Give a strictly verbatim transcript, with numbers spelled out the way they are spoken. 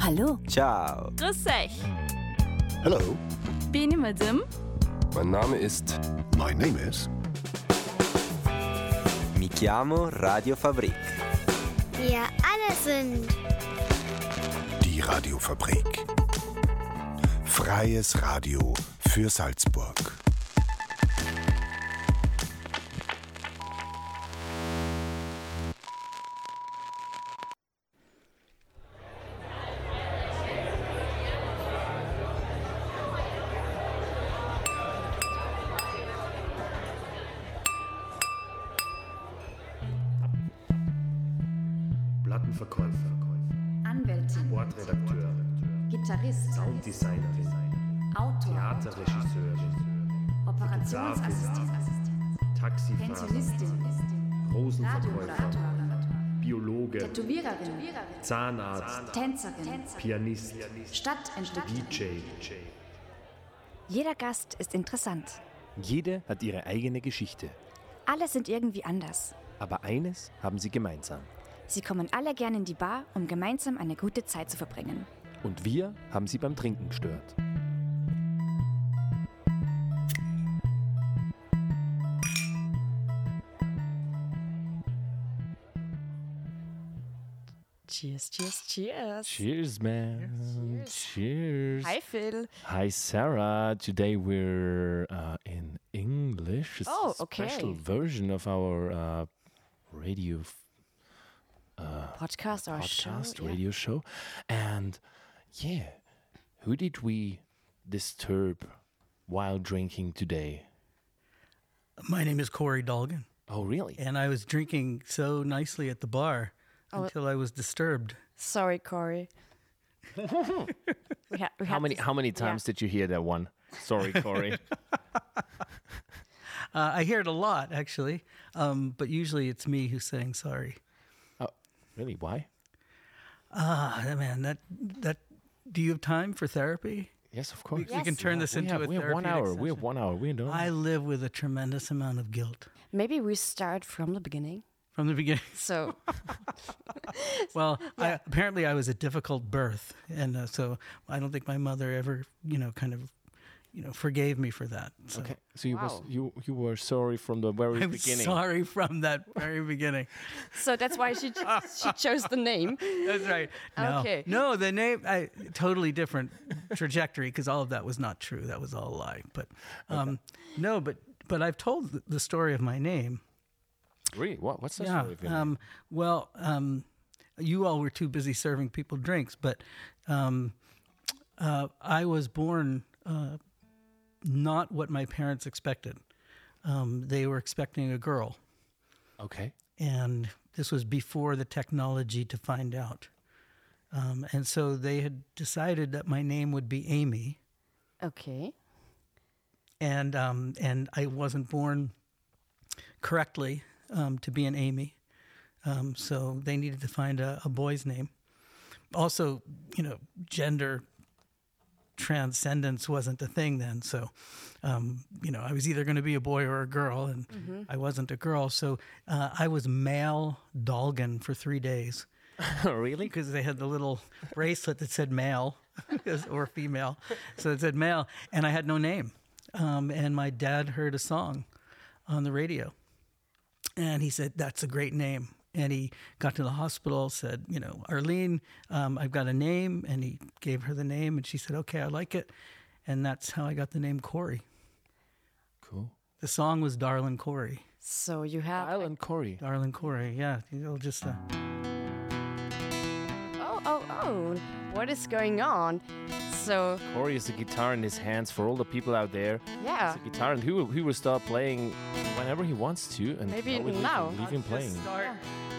Hallo. Ciao. Grüß euch. Hello. Bin ich Madame? Mein Name ist... My name is... Mi chiamo Radio Fabrik. Wir alle sind... Die Radiofabrik. Freies Radio für Salzburg. Plattenverkäufer, Anwältin, Sportredakteur, Gitarrist, Sounddesignerin, Autor, Theaterregisseurin, Operationsassistent, Taxifahrer, Pensionistin, Rosenverkäufer, Radiomoderator, Biologe, Tätowiererin, Zahnarzt, Tänzerin, Pianist, Stadtentwicklerin. D J. Jeder Gast ist interessant. Jede hat ihre eigene Geschichte. Alle sind irgendwie anders. Aber eines haben sie gemeinsam. Sie kommen alle gern in die Bar, um gemeinsam eine gute Zeit zu verbringen. Und wir haben sie beim Trinken gestört. Cheers, cheers, cheers. Cheers, man. Cheers. Cheers. Hi, Phil. Hi, Sarah. Today we're uh, in English. It's Oh, a okay. special version of our uh, radio Podcast or podcast, show. yeah. radio show. And yeah, who did we disturb while drinking today? My name is Corey Dolgan, Oh, really? and I was drinking so nicely at the bar Oh. until I was disturbed. Sorry, Corey. we ha- we How had many this- how many times did you hear that one? Sorry, Corey. Uh, I hear it a lot, actually, um, but usually it's me who's saying sorry. Oh, really? Why? Ah, man, that that. Do you have time for therapy? Yes, of course. We can turn this we into have, a we have one therapeutic hour. We have session. one hour. We don't. I live with a tremendous amount of guilt Maybe we start from the beginning. from the beginning. So, Well, I, apparently I was a difficult birth, and uh, so I don't think my mother ever, you know, kind of, you know, forgave me for that. So Okay, so you was Wow. you you were sorry from the very I'm beginning. sorry from that very beginning. so that's why she she chose the name. That's right. No, Okay. No, the name, I, totally different trajectory, because all of that was not true. That was all a lie. But um, no, but but I've told the- the story of my name. Really? What? What's the Yeah. story of your name? Um, well, um, you all were too busy serving people drinks, but um, uh, I was born uh, not what my parents expected. Um, they were expecting a girl, Okay. and this was before the technology to find out. Um, and so they had decided that my name would be Amy, Okay. and um, and I wasn't born correctly um, to be an Amy. Um, so they needed to find a, a boy's name. Also, you know, gender transcendence wasn't a thing then. So, um, you know, I was either going to be a boy or a girl, and I wasn't a girl. So uh, I was male Dolgan for three days. Really? Because they had the little bracelet that said male or female. So it said male, and I had no name. Um, and my dad heard a song on the radio, and he said, "That's a great name." And he got to the hospital, said, you know, "Arlene, um, I've got a name." And he gave her the name, and she said, "Okay, I like it." And that's how I got the name Corey. Cool. The song was Darlin' Corey. So you have. Island Corey. Darlin' Corey, yeah. You'll just... Uh, Oh, oh, oh. What is going on? So, Corey is a guitar in his hands for all the people out there. yeah. It's a guitar, and he will, he will start playing whenever he wants to. And Maybe now we leave now. him- Leave him playing. Start